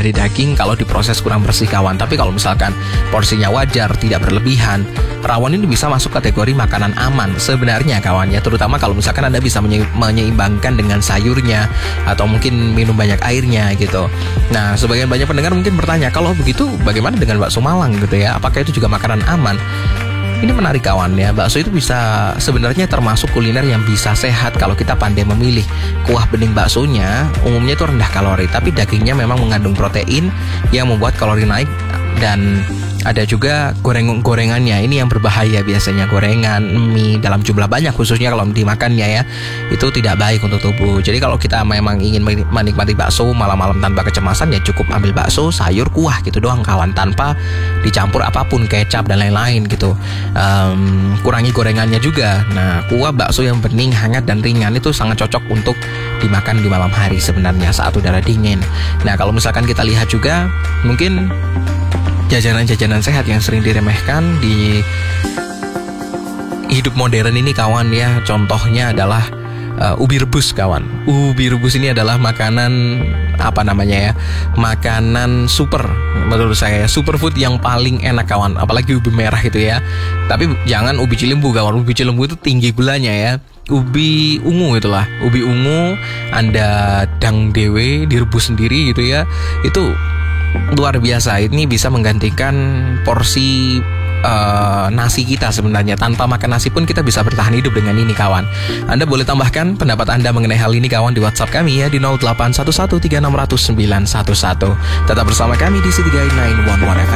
dari daging kalau diproses kurang bersih kawan. Tapi kalau misalkan porsinya wajar, tidak berlebihan, rawon ini bisa masuk kategori makanan aman sebenarnya kawan ya. Terutama kalau misalkan Anda bisa menyeimbangkan dengan sayurnya atau mungkin minum banyak airnya gitu. Nah, sebagian banyak pendengar mungkin bertanya, kalau begitu bagaimana dengan bakso Malang gitu ya? Apakah itu juga makanan aman? Ini menarik kawan ya, bakso itu bisa sebenarnya termasuk kuliner yang bisa sehat kalau kita pandai memilih. Kuah bening baksonya umumnya itu rendah kalori, tapi dagingnya memang mengandung protein yang membuat kalori naik. Dan ada juga gorengannya, ini yang berbahaya biasanya. Gorengan, mie dalam jumlah banyak khususnya kalau dimakannya ya, itu tidak baik untuk tubuh. Jadi kalau kita memang ingin menikmati bakso malam-malam tanpa kecemasan, ya cukup ambil bakso, sayur, kuah gitu doang kawan, tanpa dicampur apapun, kecap dan lain-lain gitu. Kurangi gorengannya juga. Nah, kuah bakso yang bening, hangat dan ringan itu sangat cocok untuk dimakan di malam hari sebenarnya saat udara dingin. Nah, kalau misalkan kita lihat juga mungkin jajanan-jajanan sehat yang sering diremehkan di hidup modern ini kawan ya. Contohnya adalah ubi rebus kawan. Ubi rebus ini adalah makanan makanan super menurut saya, superfood yang paling enak kawan. Apalagi ubi merah gitu ya. Tapi jangan ubi cilembu kawan. Ubi cilembu itu tinggi gulanya ya. Ubi ungu itulah. Ubi ungu Anda dang dewe, direbus sendiri gitu ya. Itu luar biasa. Ini bisa menggantikan porsi nasi kita sebenarnya. Tanpa makan nasi pun kita bisa bertahan hidup dengan ini kawan. Anda boleh tambahkan pendapat Anda mengenai hal ini kawan di WhatsApp kami ya di 0811360911. Tetap bersama kami di City Guide 911 FM.